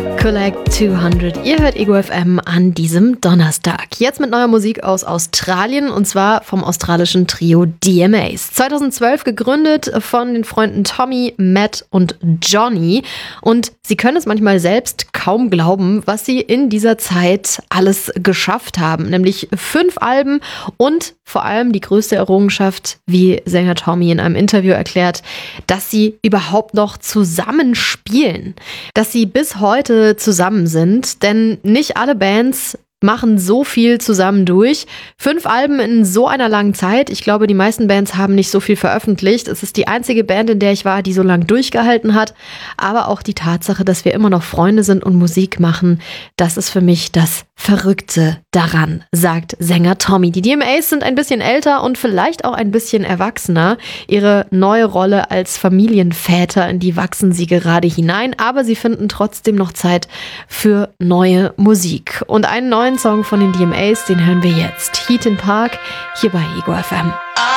Collect 200. Ihr hört Ego FM an diesem Donnerstag. Jetzt mit neuer Musik aus Australien und zwar vom australischen Trio DMAs. 2012 gegründet von den Freunden Tommy, Matt und Johnny. Und sie können es manchmal selbst kaum glauben, was sie in dieser Zeit alles geschafft haben. Nämlich 5 Alben und vor allem die größte Errungenschaft, wie Sänger Tommy in einem Interview erklärt, dass sie überhaupt noch zusammenspielen. Dass sie bis heute zusammen sind, denn nicht alle Bands machen so viel zusammen durch. 5 Alben in so einer langen Zeit. Ich glaube, die meisten Bands haben nicht so viel veröffentlicht. Es ist die einzige Band, in der ich war, die so lange durchgehalten hat. Aber auch die Tatsache, dass wir immer noch Freunde sind und Musik machen, das ist für mich das Verrückte daran, sagt Sänger Tommy. Die DMAs sind ein bisschen älter und vielleicht auch ein bisschen erwachsener. Ihre neue Rolle als Familienväter, in die wachsen sie gerade hinein. Aber sie finden trotzdem noch Zeit für neue Musik. Und einen neuen Song von den DMAs, den hören wir jetzt. Heat in Park, hier bei Ego FM.